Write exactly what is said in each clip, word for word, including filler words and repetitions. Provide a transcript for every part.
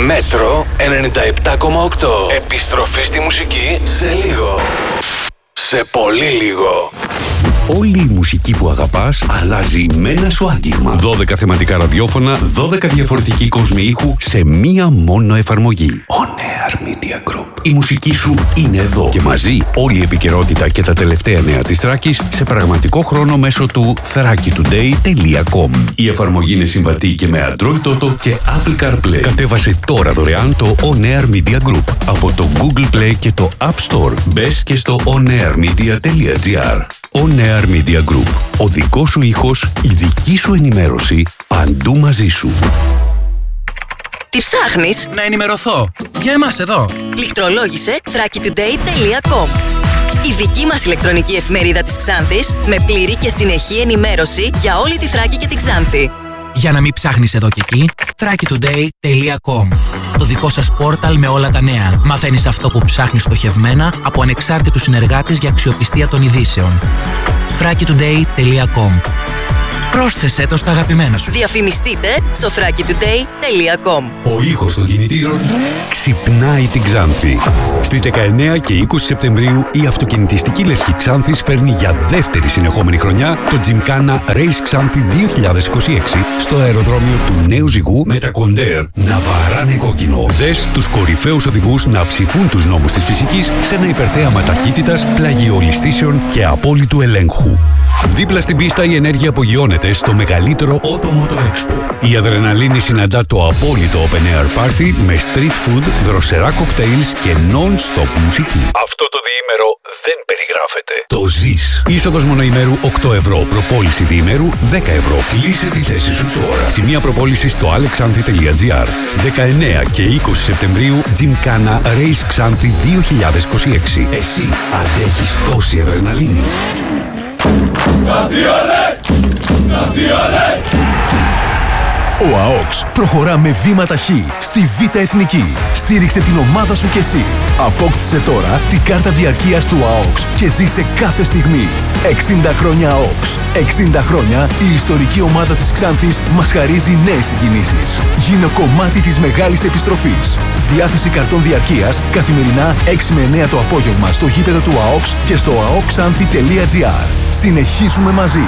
Μέτρο ενενήντα επτά κόμμα οκτώ. Επιστροφή στη μουσική σε λίγο. Σε πολύ λίγο. Όλη η μουσική που αγαπάς αλλάζει με ένα σου άγγιγμα. δώδεκα θεματικά ραδιόφωνα, δώδεκα διαφορετικοί κόσμοι ήχου σε μία μόνο εφαρμογή. On Air Media Group. Η μουσική σου είναι εδώ και μαζί όλη η επικαιρότητα και τα τελευταία νέα της Θράκης σε πραγματικό χρόνο μέσω του θράκη τουντέι τελεία κομ. Η εφαρμογή είναι συμβατή και με Android Auto και Apple CarPlay. Κατέβασε τώρα δωρεάν το On Air Media Group από το Google Play και το App Store. Μπες και στο onairmedia τελεία gr. On Air Media Group. Ο δικός σου ήχος, η δική σου ενημέρωση, παντού μαζί σου. Τι ψάχνεις? Να ενημερωθώ. Για εμάς εδώ. Λιχτρολόγησε θράκη τουντέι τελεία κομ. Η δική μας ηλεκτρονική εφημερίδα της Ξάνθης με πλήρη και συνεχή ενημέρωση για όλη τη Θράκη και την Ξάνθη. Για να μην ψάχνεις εδώ και εκεί, θράκη τουντέι τελεία κομ. Το δικό σας πόρταλ με όλα τα νέα. Μαθαίνεις αυτό που ψάχνεις στοχευμένα από ανεξάρτητους συνεργάτες για αξιοπιστία των ειδήσεων. θράκη τουντέι τελεία κομ. Πρόσθεσέ το στα αγαπημένα σου. Διαφημιστείτε στο θράκη τουντέι τελεία κομ. Ο ήχος των κινητήρων ξυπνάει την Ξάνθη. Στις δεκαεννέα και είκοσι Σεπτεμβρίου η αυτοκινητιστική λέσχη Ξάνθης φέρνει για δεύτερη συνεχόμενη χρονιά το Gymkhana Race Ξάνθη δύο χιλιάδες είκοσι έξι στο αεροδρόμιο του Νέου Ζυγού με τα κοντέρ να βαράνε κόκκινο. Δες τους κορυφαίους οδηγούς να ψηφούν τους νόμους της φυσικής σε ένα υπερθέαμα ταχύτητας, πλαγιολιστήσεων και απόλυτου ελέγχου. Δίπλα στην πίστα η ενέργεια απογειώνεται στο μεγαλύτερο Automoto Expo. Η αδρεναλίνη συναντά το απόλυτο Open Air Party με street food, δροσερά κοκτέιλς και non-stop μουσική. Αυτό το διήμερο δεν περιγράφεται. Το ζεις. Είσοδος μονοημέρου οκτώ ευρώ, προπόληση διήμερου δέκα ευρώ. Κλείσε τη θέση σου τώρα. Σημεία προπόληση στο alexanthi τελεία gr. δεκαεννέα και είκοσι Σεπτεμβρίου Gymkhana Race Ξάνθη δύο χιλιάδες είκοσι έξι. Εσύ αντέχεις τόση αδρεναλίνη? Ο ΑΟΚΣ προχωρά με βήμα ταχύ στη Β' Εθνική. Στήριξε την ομάδα σου κι εσύ. Απόκτησε τώρα την κάρτα διαρκείας του ΑΟΚΣ και ζήσε κάθε στιγμή. εξήντα χρόνια ΑΟΚΣ. εξήντα χρόνια η ιστορική ομάδα της Ξάνθης μας χαρίζει νέες συγκινήσεις. Γίνε κομμάτι της μεγάλης επιστροφής. Διάθεση καρτών διαρκείας καθημερινά έξι με εννέα το απόγευμα στο γήπεδο του ΑΟΚΣ και στο aoxanthi τελεία gr. Συνεχίζουμε μαζί.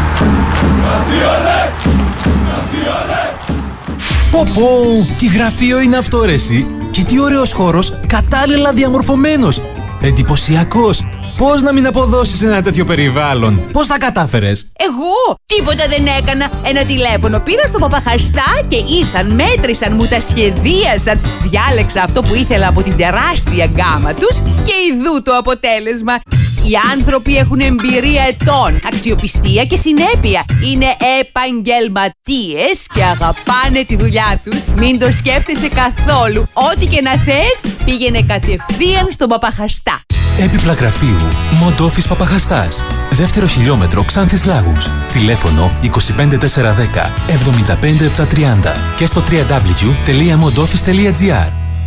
Πω πω, τι γραφείο είναι αυτό ρε εσύ. Και τι ωραίος χώρος, κατάλληλα διαμορφωμένος. Εντυπωσιακός. Πώς να μην αποδώσεις ένα τέτοιο περιβάλλον? Πώς τα κατάφερες? Εγώ τίποτα δεν έκανα. Ένα τηλέφωνο πήρα στο Παπαχαστά και ήρθαν, μέτρησαν, μου τα σχεδίασαν. Διάλεξα αυτό που ήθελα από την τεράστια γκάμα τους και ειδού το αποτέλεσμα. Οι άνθρωποι έχουν εμπειρία ετών, αξιοπιστία και συνέπεια. Είναι επαγγελματίες και αγαπάνε τη δουλειά τους. Μην το σκέφτεσαι καθόλου. Ό,τι και να θες, πήγαινε κατευθείαν στον Παπαχαστά. Έπιπλα γραφείου Mont Office Παπαχαστάς. Δεύτερο χιλιόμετρο Ξάνθης Λάγους. Τηλέφωνο είκοσι πέντε τετρακόσια δέκα εβδομήντα πέντε επτακόσια τριάντα και στο double-u double-u double-u τελεία montoffice τελεία gr.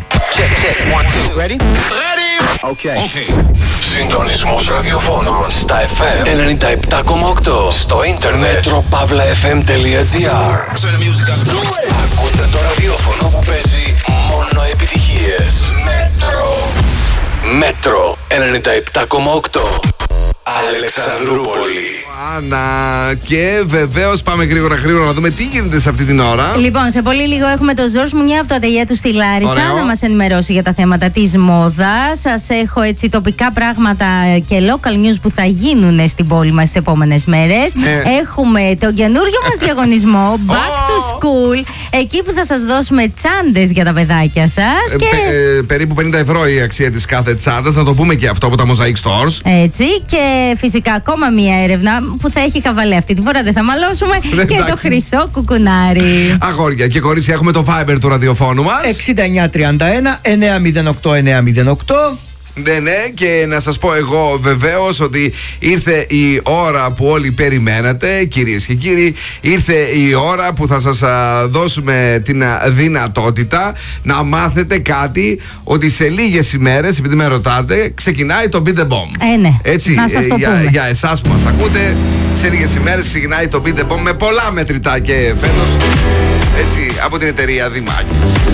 Okay. Okay. Συντονισμός ραδιοφώνων στα εφ εμ ενενήντα επτά κόμμα οκτώ, στο ίντερνετ μέτρο παύλα εφ εμ τελεία gr. Ακούτε το ραδιόφωνο που παίζει μόνο επιτυχίες. Μέτρο. Μέτρο ενενήντα επτά κόμμα οκτώ. Αλεξανδρούπολη. Άννα, και βεβαίως πάμε γρήγορα γρήγορα να δούμε τι γίνεται σε αυτή την ώρα. Λοιπόν, σε πολύ λίγο έχουμε τον Ζορς Μουνιά από το ατελιέ του στη Λάρισα. Ωραίο. Να μας ενημερώσει για τα θέματα της μόδας. Σας έχω έτσι τοπικά πράγματα και local news που θα γίνουν στην πόλη μας τις επόμενες μέρες. Ναι. Έχουμε τον καινούριο μας διαγωνισμό Back to School. Εκεί που θα σας δώσουμε τσάντες για τα παιδάκια σας. Ε, και... πε, ε, περίπου πενήντα ευρώ η αξία της κάθε τσάντας. Να το πούμε και αυτό από τα Mosaic Stores. Έτσι, και φυσικά ακόμα μία έρευνα που θα έχει χαβαλέ. Αυτή τη φορά δεν θα μαλώσουμε. Εντάξει. Και το χρυσό κουκουνάρι. Αγόρια και κορίτσια, έχουμε το Viber του ραδιοφώνου μας. εξήντα εννιά τριάντα ένα εννιακόσια οκτώ εννιακόσια οκτώ. Ναι, ναι, και να σας πω εγώ βεβαίως ότι ήρθε η ώρα που όλοι περιμένατε, κυρίες και κύριοι. Ήρθε η ώρα που θα σας α, δώσουμε την α, δυνατότητα να μάθετε κάτι, ότι σε λίγες ημέρες, επειδή με ρωτάτε, ξεκινάει το Beat the Bomb. Ε, ναι. Έτσι, Να σας το για, πούμε. για εσάς που μας ακούτε, σε λίγες ημέρες ξεκινάει το Beat the Bomb με πολλά μετρητά και φέτος, έτσι, από την εταιρεία Δημάκης.